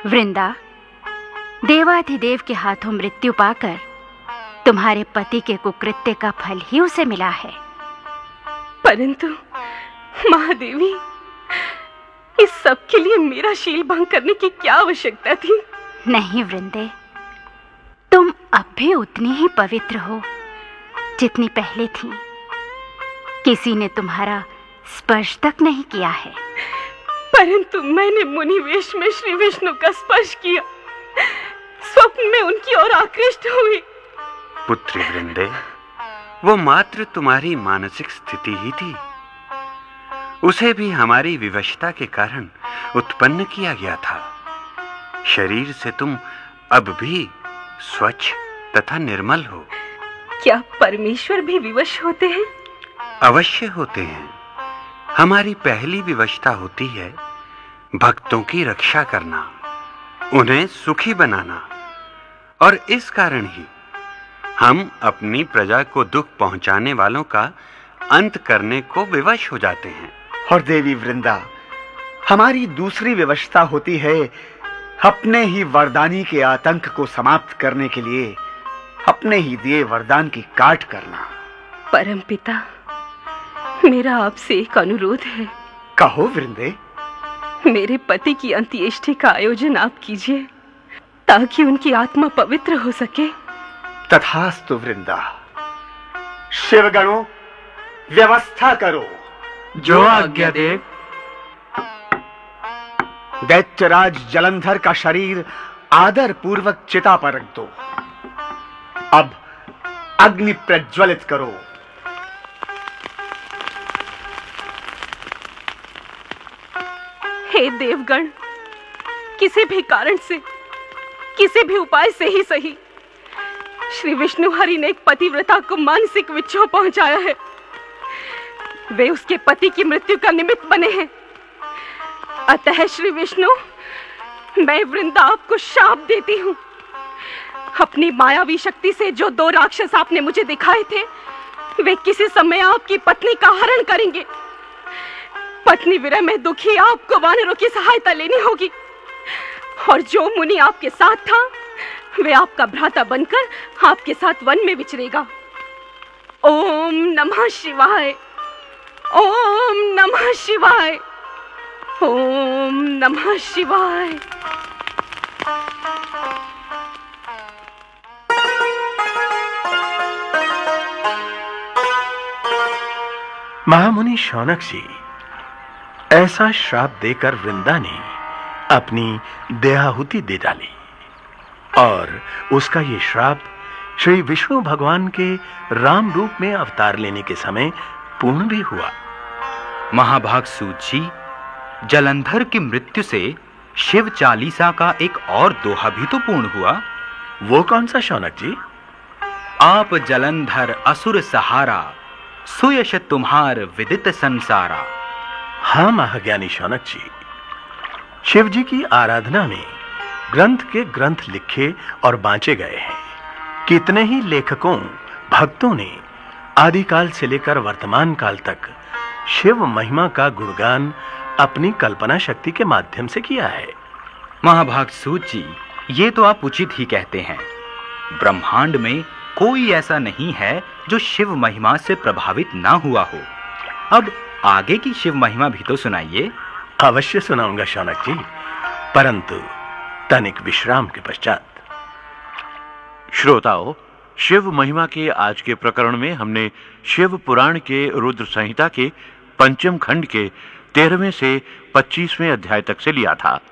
वृंदा, देवाधिदेव के हाथों मृत्यु पाकर तुम्हारे पति के कुकृत्य का फल ही उसे मिला है। परंतु महादेवी, इस सब के लिए मेरा शील भंग करने की क्या आवश्यकता थी? नहीं वृंदे, तुम अब भी उतनी ही पवित्र हो जितनी पहले थी। किसी ने तुम्हारा स्पर्श तक नहीं किया है। परंतु मैंने मुनि वेश में श्री विष्णु का स्पर्श किया, स्वप्न में उनकी ओर आकृष्ट हुई। पुत्री वृंदे, वो मात्र तुम्हारी मानसिक स्थिति ही थी। उसे भी हमारी विवशता के कारण उत्पन्न किया गया था। शरीर से तुम अब भी स्वच्छ तथा निर्मल हो। क्या परमेश्वर भी विवश होते हैं? अवश्य होते हैं। हमारी पहली विवशता होती है भक्तों की रक्षा करना, उन्हें सुखी बनाना, और इस कारण ही हम अपनी प्रजा को दुख पहुंचाने वालों का अंत करने को विवश हो जाते हैं। और देवी वृंदा, हमारी दूसरी विवशता होती है अपने ही वरदानी के आतंक को समाप्त करने के लिए अपने ही दिए वरदान की काट करना। परमपिता, मेरा आपसे एक अनुरोध है। कहो वृंदे। मेरे पति की अंत्येष्टि का आयोजन आप कीजिए ताकि उनकी आत्मा पवित्र हो सके। तथास्तु वृंदा। शिवगणों, व्यवस्था करो। जो आज्ञा देव। दैत्यराज जलंधर का शरीर आदर पूर्वक चिता पर रख दो। अब अग्नि प्रज्वलित करो। हे देवगण, किसी भी कारण से, किसी भी उपाय से ही सही, श्री विष्णु हरि ने एक पतिव्रता को मानसिक विक्षोभ पहुंचाया है। वे उसके पति की मृत्यु का निमित्त बने हैं। अतः श्री विष्णु, मैं वृंदा आपको शाप देती हूं। अपनी मायावी शक्ति से जो 2 राक्षस आपने मुझे दिखाए थे, वे किसी समय आपकी पत्नी का हरण करेंगे। पत्नी विरह में दुखी आपको वानरों की सहायता लेनी होगी, और जो मुनि आपके साथ था, वे आपका भ्राता बनकर आपके साथ वन में विचरेगा। ओम नमः शिवाय, ओम नमः शिवाय, ओम नमः शिवाय। महामुनि शौनक जी, ऐसा श्राप देकर वृंदा ने अपनी देहाहुति दे डाली, और उसका ये श्राप श्री विष्णु भगवान के राम रूप में अवतार लेने के समय पूर्ण भी हुआ। महाभाग सूत जी, जलंधर की मृत्यु से शिव चालीसा का एक और दोहा भी तो पूर्ण हुआ। वो कौन सा शौनक जी? आप जलंधर असुर सहारा, सुयश तुम्हार विदित संसारा। हाँ महाज्ञानी शौनक जी, शिव जी की आराधना में ग्रंथ के ग्रंथ लिखे और बांचे गए हैं। कितने ही लेखकों, भक्तों ने आदिकाल से लेकर वर्तमान काल तक शिव महिमा का गुणगान अपनी कल्पना शक्ति के माध्यम से किया है। महाभाग सूत जी, ये तो आप उचित ही कहते हैं। ब्रह्मांड में कोई ऐसा नहीं है जो शिव महिमा से प्रभावित ना हुआ हो। अब आगे की शिव महिमा भी तो सुनाइए। अवश्य सुनाऊंगा शौनक जी, परंतु तनिक विश्राम के पश्चात। श्रोताओं, शिव महिमा के आज के प्रकरण में हमने शिव पुराण के रुद्र संहिता के 5वें खंड के 13वें से 25वें अध्याय तक से लिया था।